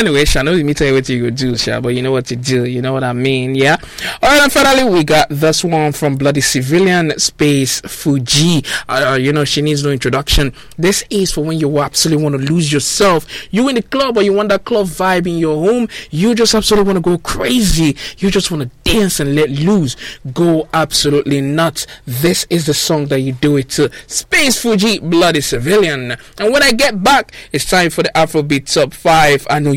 anyway, Sha, let me tell you what you could do, Sha, but you know what to do, you know what I mean, yeah? Alright, and finally, we got this one from Bloody Civilian, Space Fuji. She needs no introduction. This is for when you absolutely want to lose yourself. You in the club, or you want that club vibe in your home. You just absolutely want to go crazy. You just want to dance and let loose. Go absolutely nuts. This is the song that you do it to. Space Fuji, Bloody Civilian. And when I get back, it's time for the Afrobeat Top 5. I know